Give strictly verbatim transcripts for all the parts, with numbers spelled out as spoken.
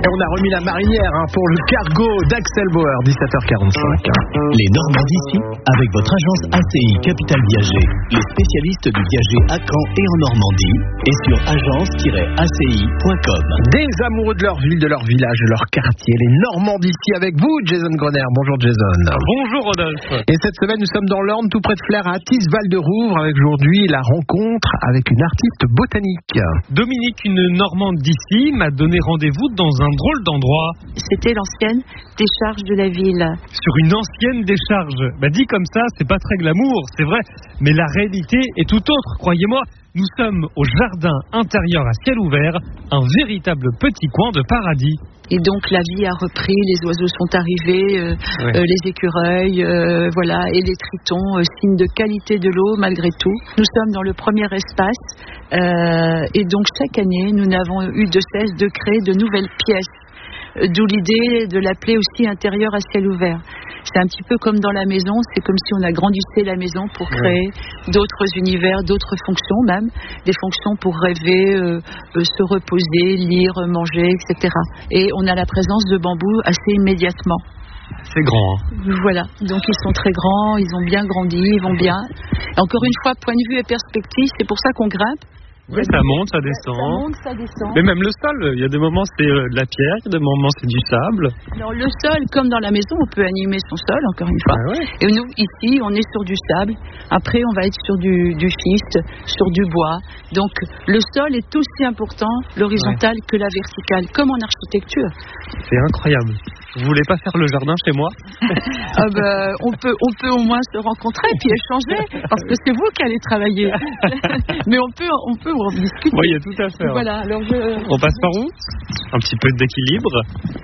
Et on a remis la marinière hein, pour le cargo d'Axel Bauer, dix-sept heures quarante-cinq. Les Normands d'ici, avec votre agence A C I Capital Viager, les spécialistes du viager à Caen et en Normandie, et sur agence tiret a c i point com. Des amoureux de leur ville, de leur village, de leur quartier, les Normands d'ici avec vous, Jason Groner. Bonjour Jason. Bonjour Rodolphe. Et cette semaine, nous sommes dans l'Orne, tout près de Flers, à Athis-Val-de-Rouvre, avec aujourd'hui la rencontre avec une artiste botanique. Dominique, une Normande d'ici, m'a donné rendez-vous dans un drôle d'endroit. C'était l'ancienne décharge de la ville. Sur une ancienne décharge. Bah, dit comme ça, c'est pas très glamour, c'est vrai. Mais la réalité est tout autre, croyez-moi. Nous sommes au jardin intérieur à ciel ouvert, un véritable petit coin de paradis. Et donc la vie a repris, les oiseaux sont arrivés, euh, ouais. euh, les écureuils, euh, voilà, et les tritons, euh, signe de qualité de l'eau malgré tout. Nous sommes dans le premier espace euh, et donc chaque année nous n'avons eu de cesse de créer de nouvelles pièces. D'où l'idée de l'appeler aussi intérieur à ciel ouvert. C'est un petit peu comme dans la maison, c'est comme si on agrandissait la maison pour créer ouais. d'autres univers, d'autres fonctions même, des fonctions pour rêver, euh, euh, se reposer, lire, manger, et cetera. Et on a la présence de bambous assez immédiatement. C'est grand. Hein. Voilà, donc ils sont très grands, ils ont bien grandi, ils vont bien. Et encore une fois, point de vue et perspective, c'est pour ça qu'on grimpe. Oui, ça monte, ça descend. Ça monte, ça descend. Mais même le sol, il y a des moments c'est de la pierre, il y a des moments c'est du sable. Alors le sol, comme dans la maison, on peut animer son sol, encore une fois. Ah ouais. Et nous, ici, on est sur du sable. Après, on va être sur du, du schiste, sur du bois. Donc le sol est aussi important, l'horizontal, ouais. que la verticale, comme en architecture. C'est incroyable. Vous voulez pas faire le jardin chez moi? Ah ben, on peut, on peut au moins se rencontrer puis échanger, parce que c'est vous qui allez travailler. Mais on peut, on peut en discuter. Oui, il y a tout à faire. Voilà. Alors je... On passe par où? Un petit peu d'équilibre.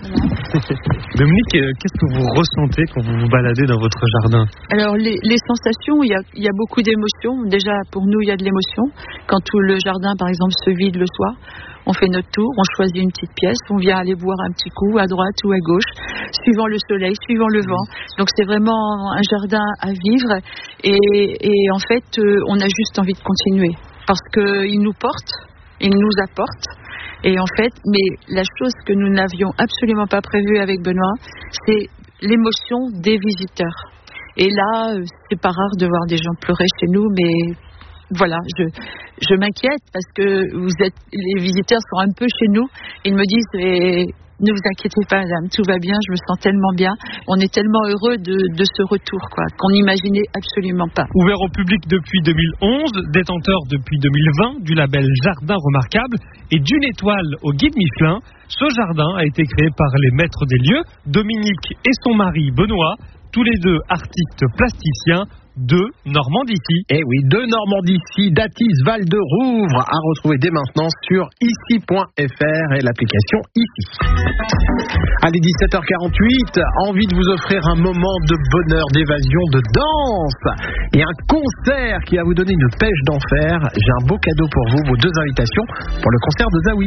Voilà. Dominique, qu'est-ce que vous ressentez quand vous vous baladez dans votre jardin? Alors les, les sensations, il y a, il y a beaucoup d'émotions. Déjà pour nous, il y a de l'émotion. Quand tout le jardin, par exemple, se vide le soir. On fait notre tour, on choisit une petite pièce, on vient aller boire un petit coup à droite ou à gauche, suivant le soleil, suivant le vent. Donc c'est vraiment un jardin à vivre et, et en fait on a juste envie de continuer parce qu'il nous porte, il nous apporte. Et en fait, mais la chose que nous n'avions absolument pas prévue avec Benoît, c'est l'émotion des visiteurs. Et là, c'est pas rare de voir des gens pleurer chez nous, mais voilà, je, je m'inquiète parce que vous êtes, les visiteurs sont un peu chez nous. Ils me disent, eh, ne vous inquiétez pas, madame, tout va bien, je me sens tellement bien. On est tellement heureux de, de ce retour, quoi, qu'on n'imaginait absolument pas. Ouvert au public depuis deux mille onze, détenteur depuis deux mille vingt du label Jardin Remarquable et d'une étoile au guide Michelin, ce jardin a été créé par les maîtres des lieux, Dominique et son mari Benoît, tous les deux artistes plasticiens de Normandie d'ici. Eh oui, de Normandie d'ici, d'Athis-Val-de-Rouvre, à retrouver dès maintenant sur ici point f r et l'application Ici. Allez, dix-sept heures quarante-huit, envie de vous offrir un moment de bonheur, d'évasion, de danse et un concert qui va vous donner une pêche d'enfer. J'ai un beau cadeau pour vous, vos deux invitations pour le concert de Zawi.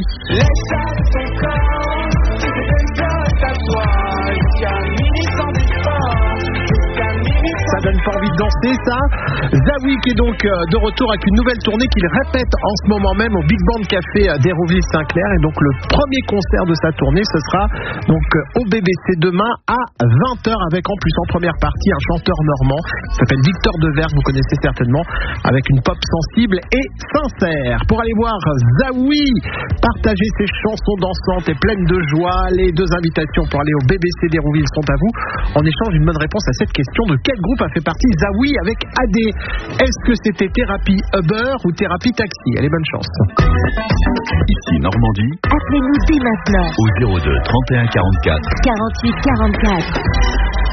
Ça donne pas envie de danser, ça. Zawi qui est donc de retour avec une nouvelle tournée qu'il répète en ce moment même au Big Band Café d'Hérouville-Saint-Clair. Et donc le premier concert de sa tournée, ce sera donc au B B C demain à vingt heures avec en plus en première partie un chanteur normand qui s'appelle Victor Devers, vous connaissez certainement, avec une pop sensible et sincère. Pour aller voir Zawi partager ses chansons dansantes et pleines de joie, les deux invitations pour aller au B B C d'Hérouville sont à vous. En échange d'une bonne réponse à cette question: de quel groupe a fait partie Zawi avec A D? Est-ce que c'était Thérapie Uber ou Thérapie Taxi? Allez, bonne chance. Ici Normandie. Appelez-nous dès maintenant au zéro deux trente et un quarante-quatre quarante-huit quarante-quatre.